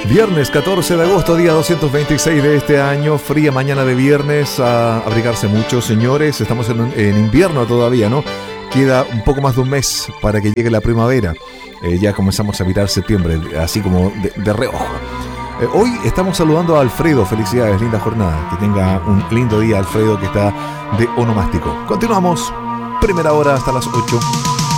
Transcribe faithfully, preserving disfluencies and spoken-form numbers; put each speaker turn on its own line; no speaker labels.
Viernes catorce de agosto, día doscientos veintiséis de este año. Fría mañana de viernes, a abrigarse mucho, señores. Estamos en, en invierno todavía, ¿no? Queda un poco más de un mes para que llegue la primavera. Eh, ya comenzamos a mirar septiembre, así como de, de reojo. Eh, hoy estamos saludando a Alfredo. Felicidades, linda jornada. Que tenga un lindo día, Alfredo, que está de onomástico. Continuamos, primera hora hasta las ocho.